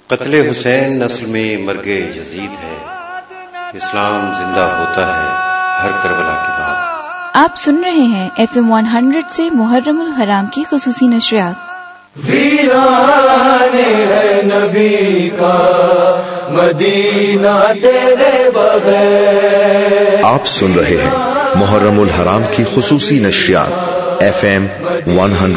कत्ले हुसैन नस्ल में मर्गे यजीद है, इस्लाम जिंदा होता है हर करबला के बाद। आप सुन रहे हैं FM 100 से मुहर्रमुल हराम की खुसूसी नशरियात। वीराने है नबी का मदीना तेरे बगैर। आप सुन रहे हैं मुहर्रमुल हराम की खुसूसी नशरियात FM 100